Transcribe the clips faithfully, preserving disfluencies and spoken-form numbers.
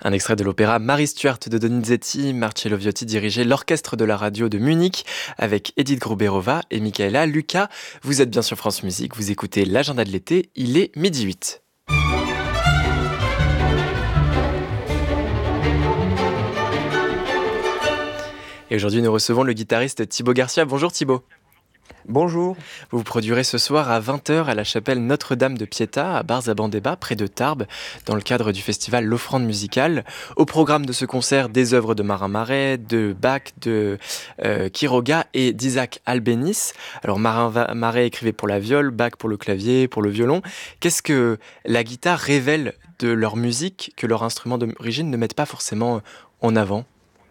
Un extrait de l'opéra Marie Stuart de Donizetti. Marcello Viotti dirigeait l'orchestre de la radio de Munich avec Edith Gruberova et Michaela Luca. Vous êtes bien sur France Musique, vous écoutez l'agenda de l'été, il est midi huit. Et aujourd'hui, nous recevons le guitariste Thibaut Garcia. Bonjour Thibaut. Bonjour. Vous vous produirez ce soir à vingt heures à la chapelle Notre-Dame de Pietà à Barzabandeba, près de Tarbes, dans le cadre du festival L'Offrande musicale. Au programme de ce concert, des œuvres de Marin Marais, de Bach, de euh, Quiroga et d'Isaac Albéniz. Alors Marin Marais écrivait pour la viole, Bach pour le clavier, pour le violon. Qu'est-ce que la guitare révèle de leur musique que leurs instruments d'origine ne mettent pas forcément en avant ?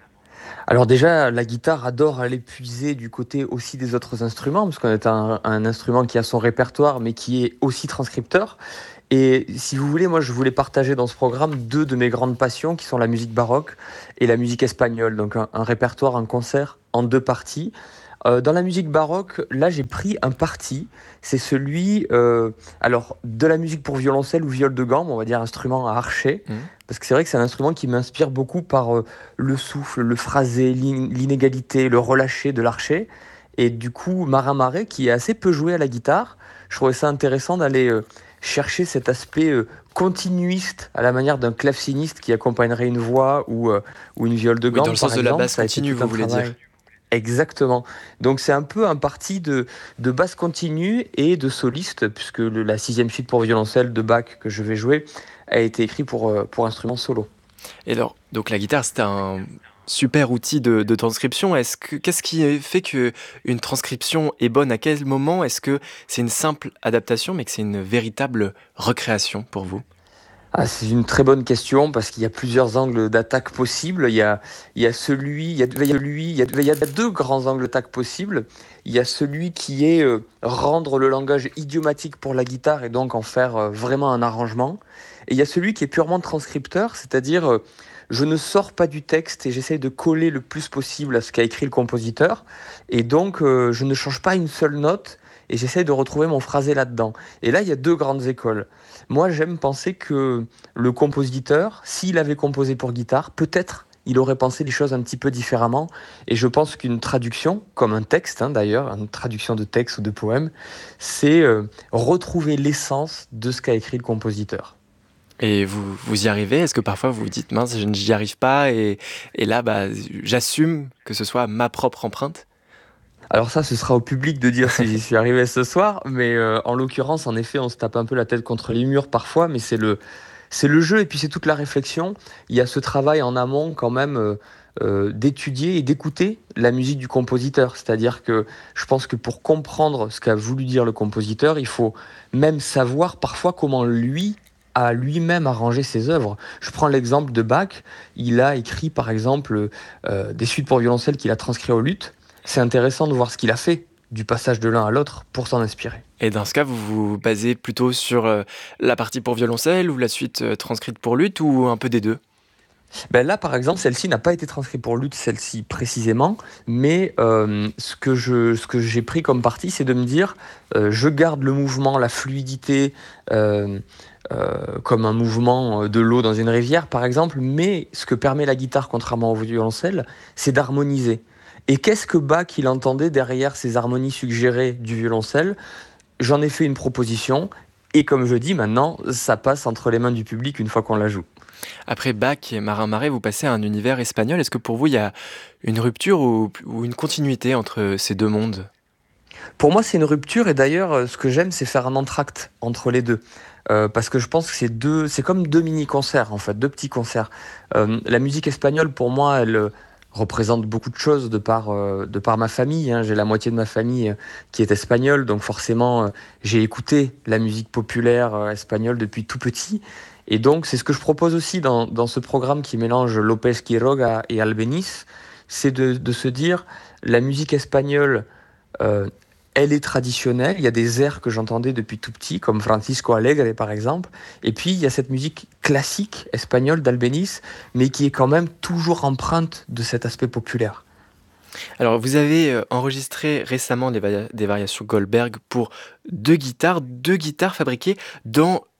Alors déjà, la guitare adore aller puiser du côté aussi des autres instruments, parce qu'on est un, un instrument qui a son répertoire, mais qui est aussi transcripteur. Et si vous voulez, moi je voulais partager dans ce programme deux de mes grandes passions, qui sont la musique baroque et la musique espagnole. Donc un, un répertoire, un concert en deux parties. Euh, dans la musique baroque, là j'ai pris un parti, c'est celui euh, alors de la musique pour violoncelle ou viole de gambe, on va dire instrument à archet, Mmh. parce que c'est vrai que c'est un instrument qui m'inspire beaucoup par euh, le souffle, le phrasé, l'in- l'inégalité, le relâché de l'archet. Et du coup, Marin Marais, qui est assez peu joué à la guitare, je trouvais ça intéressant d'aller euh, chercher cet aspect euh, continuiste à la manière d'un claveciniste qui accompagnerait une voix ou, euh, ou une viole de Oui, dans le gambe, sens par de la exemple. basse Ça a été continue, tout vous un voulez dire. travail. Exactement. Donc c'est un peu un parti de, de basse continue et de soliste, puisque le- la sixième suite pour violoncelle de Bach que je vais jouer a été écrit pour, euh, pour instrument solo. Et alors, donc la guitare, c'est un super outil de, de transcription. Est-ce que, qu'est-ce qui fait que une transcription est bonne? À quel moment est-ce que c'est une simple adaptation, mais que c'est une véritable recréation pour vous? Ah, c'est une très bonne question parce qu'il y a plusieurs angles d'attaque possibles. Il y a, il y a celui, il y a, il y a lui, il y a, il y a deux grands angles d'attaque possibles. Il y a celui qui est euh, rendre le langage idiomatique pour la guitare et donc en faire euh, vraiment un arrangement. Et il y a celui qui est purement transcripteur, c'est-à-dire euh, je ne sors pas du texte et j'essaye de coller le plus possible à ce qu'a écrit le compositeur. Et donc euh, je ne change pas une seule note et j'essaye de retrouver mon phrasé là-dedans. Et là, il y a deux grandes écoles. Moi, j'aime penser que le compositeur, s'il avait composé pour guitare, peut-être il aurait pensé les choses un petit peu différemment. Et je pense qu'une traduction, comme un texte hein, d'ailleurs, une traduction de texte ou de poème, c'est euh, retrouver l'essence de ce qu'a écrit le compositeur. Et vous, vous y arrivez? Est-ce que parfois vous vous dites, mince, je n'y arrive pas et, et là, bah, j'assume que ce soit ma propre empreinte? Alors ça, ce sera au public de dire si j'y suis arrivé ce soir, mais euh, en l'occurrence, en effet, on se tape un peu la tête contre les murs parfois, mais c'est le, c'est le jeu et puis c'est toute la réflexion. Il y a ce travail en amont quand même euh, euh, d'étudier et d'écouter la musique du compositeur. C'est-à-dire que je pense que pour comprendre ce qu'a voulu dire le compositeur, il faut même savoir parfois comment lui a lui-même arrangé ses œuvres. Je prends l'exemple de Bach. Il a écrit par exemple euh, des suites pour violoncelle qu'il a transcrites au luth. C'est intéressant de voir ce qu'il a fait du passage de l'un à l'autre pour s'en inspirer. Et dans ce cas, vous vous basez plutôt sur euh, la partie pour violoncelle ou la suite euh, transcrite pour luth ou un peu des deux? Ben là, par exemple, celle-ci n'a pas été transcrite pour luth, celle-ci précisément, mais euh, ce que je, ce que j'ai pris comme parti, c'est de me dire, euh, je garde le mouvement, la fluidité, euh, euh, comme un mouvement de l'eau dans une rivière, par exemple, mais ce que permet la guitare, contrairement au violoncelle, c'est d'harmoniser. Et qu'est-ce que Bach il entendait derrière ces harmonies suggérées du violoncelle? J'en ai fait une proposition, et comme je dis, maintenant, ça passe entre les mains du public une fois qu'on la joue. Après Bach et Marin Marais, vous passez à un univers espagnol. Est-ce que pour vous, il y a une rupture ou, ou une continuité entre ces deux mondes? Pour moi, c'est une rupture et d'ailleurs, euh, ce que j'aime, c'est faire un entracte entre les deux. Euh, parce que je pense que c'est deux, c'est comme deux mini-concerts en fait, deux petits concerts. Euh, la musique espagnole, pour moi, elle euh, représente beaucoup de choses de par, euh, de par ma famille. Hein. J'ai la moitié de ma famille euh, qui est espagnole, donc forcément, euh, j'ai écouté la musique populaire euh, espagnole depuis tout petit. Et donc, c'est ce que je propose aussi dans, dans ce programme qui mélange López Quiroga et Albéniz, c'est de, de se dire la musique espagnole. euh, Elle est traditionnelle, il y a des airs que j'entendais depuis tout petit, comme Francisco Alegre par exemple, et puis il y a cette musique classique espagnole d'Albéniz, mais qui est quand même toujours empreinte de cet aspect populaire. Alors, vous avez euh, enregistré récemment des, varia- des variations Goldberg pour deux guitares, deux guitares fabriquées dans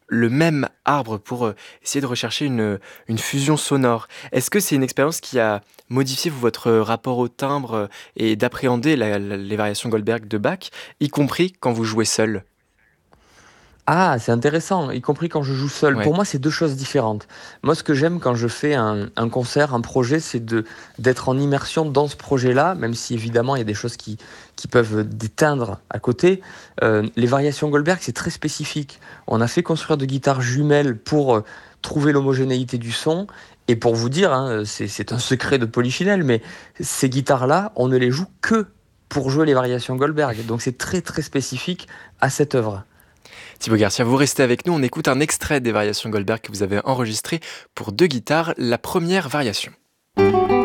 le même arbre pour euh, essayer de rechercher une, une fusion sonore. Est-ce que c'est une expérience qui a modifié vous, votre rapport au timbre euh, et d'appréhender la- la- les variations Goldberg de Bach, y compris quand vous jouez seul? Ah, c'est intéressant, y compris quand je joue seul. Ouais. Pour moi, c'est deux choses différentes. Moi, ce que j'aime quand je fais un, un concert, un projet, c'est de d'être en immersion dans ce projet-là, même si évidemment il y a des choses qui, qui peuvent déteindre à côté. Euh, les variations Goldberg, c'est très spécifique. On a fait construire de guitares jumelles pour euh, trouver l'homogénéité du son. Et pour vous dire, hein, c'est c'est un secret de Polichinelle, mais ces guitares-là, on ne les joue que pour jouer les variations Goldberg. Donc c'est très très spécifique à cette œuvre. Thibaut Garcia, vous restez avec nous, on écoute un extrait des variations Goldberg que vous avez enregistré pour deux guitares, la première variation.